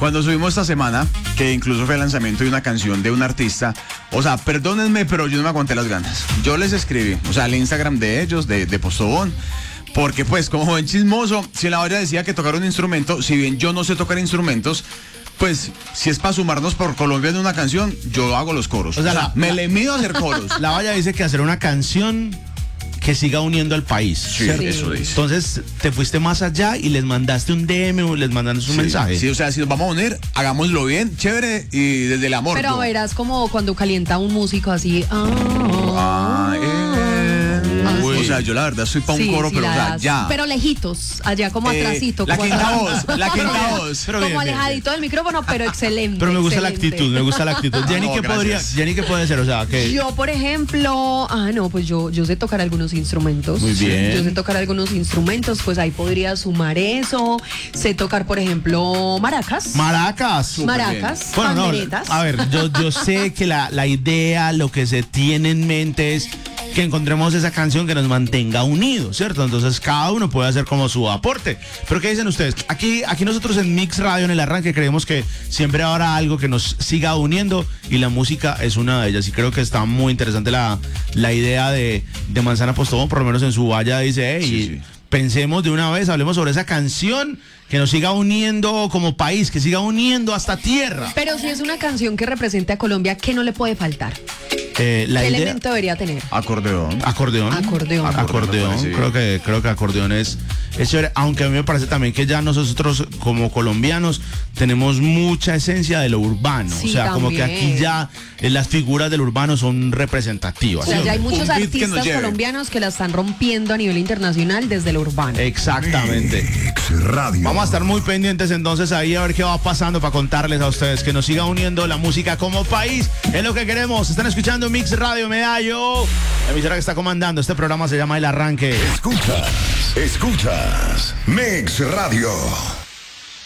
Cuando subimos esta semana, que incluso fue el lanzamiento de una canción de un artista, o sea, perdónenme, pero yo no me aguanté las ganas. Yo les escribí, o sea, al Instagram de ellos, de Postobón, porque pues como buen chismoso, si en la olla decía que tocar un instrumento, si bien yo no sé tocar instrumentos, pues si es para sumarnos por Colombia en una canción, yo hago los coros. O sea, me le mido a hacer coros. La valla dice que hacer una canción que siga uniendo al país. Sí, ¿cierto? eso dice. Entonces te fuiste más allá y les mandaste un DM o les mandaste un mensaje. Sí, o sea, si nos vamos a unir, hagámoslo bien, chévere y desde el amor. Pero verás como cuando calienta un músico así. O sea, yo la verdad soy para un Sí, coro, sí, pero o la sea, das. ya. Pero lejitos, allá como atrasito. La como quinta atrás. voz, la quinta voz. Pero Como bien, bien, alejadito del micrófono, pero excelente. Pero me gusta la excelente. actitud, me gusta la actitud. Jenny, No, ¿qué podría, gracias. Jenny, qué puede ser? O sea, que Yo, por ejemplo, no, pues yo sé tocar algunos instrumentos. Muy bien. Yo sé tocar algunos instrumentos, pues ahí podría sumar eso. Sé tocar, por ejemplo, maracas. maracas. Maracas, Bueno, no, panderetas. a ver, yo sé que la idea, lo que se tiene en mente es que encontremos esa canción que nos mantenga unidos, ¿cierto? Entonces cada uno puede hacer como su aporte. Pero ¿qué dicen ustedes? Aquí nosotros en Mix Radio, en el arranque, creemos que siempre habrá algo que nos siga uniendo y la música es una de ellas. Y creo que está muy interesante la idea de Manzana Postobón, por lo menos en su valla dice, hey, Sí. pensemos de una vez, hablemos sobre esa canción que nos siga uniendo como país, que siga uniendo hasta tierra. Pero si es una canción que represente a Colombia, ¿qué no le puede faltar? La ¿Qué idea... elemento debería tener? Acordeón. Acordeón. Acordeón. Acordeón. Sí. Creo que acordeón es chévere, aunque a mí me parece también que ya nosotros como colombianos tenemos mucha esencia de lo urbano. Sí, o sea, como que también. aquí ya las figuras del urbano son representativas. O sea, ¿sí? ya hay muchos Un beat que nos artistas lleve. colombianos que la están rompiendo a nivel internacional desde lo urbano. Exactamente. Mix Radio. Vamos a estar muy pendientes entonces ahí a ver qué va pasando para contarles a ustedes que nos siga uniendo la música como país. Es lo que queremos. Están escuchando Mix Radio Medallo. La emisora que está comandando este programa se llama El Arranque. Escuchas Mix Radio.